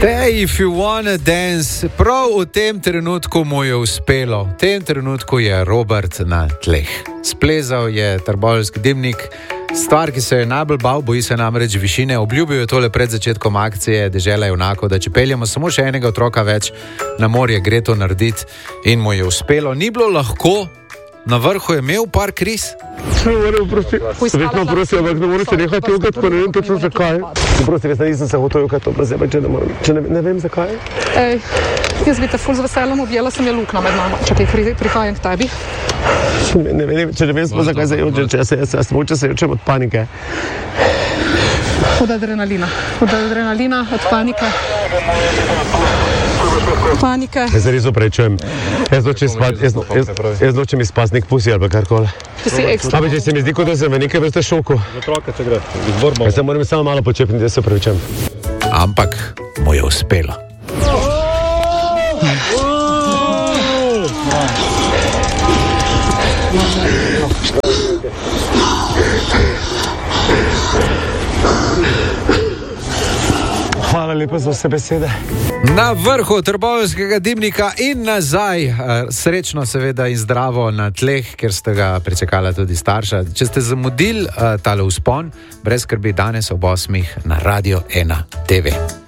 Hey, if you wanna dance, prav v tem trenutku mu je uspelo. V tem trenutku je Robert na tleh. Splezal je trboveljski dimnik. Stvar, ki se je najbolj bal, boji se namreč višine. Obljubil je tole pred začetkom akcije Dežela junakov, da če peljemo samo še enega otroka več na morje, gre to narediti, in mu je uspelo. Ni bilo lahko, na vrhu je imel par kriz. Vedno prosim, ampak ne morete nehati jogati, pa ne vem točno zakaj. Prosim, jaz nisem se hotel jogati, če ne vem zakaj. Jaz bi te ful z veseljem objela, sem je luknja med nama. Čakaj, prihajam k tebi. Ne vem sploh zakaj se jočem, če se jočem od panike. Od adrenalina, od panike. Panike. Jaz se res oprečujem. Jaz nočem izpasti nek pusi ali pa karkoli. Ti si ekstra. Če se mi zdi, kot da sem v nekaj vrste šoku. Jaz se moram samo malo počepniti, da se oprečujem. Ampak mu je uspelo. Hvala lepa za vse besede. Na vrhu trboveljskega dimnika in nazaj, srečno seveda in zdravo na tleh, ker ste ga pričakala tudi starša. Če ste zamudili tale vzpon, brez skrbi, danes ob 8 na Radio 1 TV.